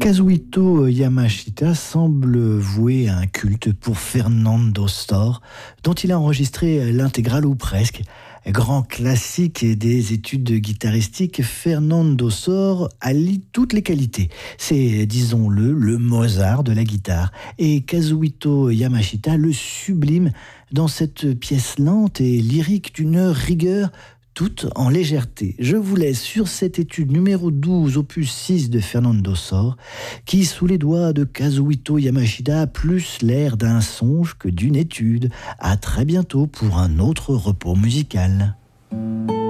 Kazuhito Yamashita semble vouer un culte pour Fernando Storr, dont il a enregistré l'intégrale ou presque. Grand classique des études guitaristiques, Fernando Storr allie toutes les qualités. C'est, disons-le, le Mozart de la guitare. Et Kazuhito Yamashita le sublime dans cette pièce lente et lyrique d'une rigueur toute en légèreté. Je vous laisse sur cette étude numéro 12, opus 6 de Fernando Storr, qui, sous les doigts de Kazuhito Yamashita, a plus l'air d'un songe que d'une étude. À très bientôt pour un autre repos musical.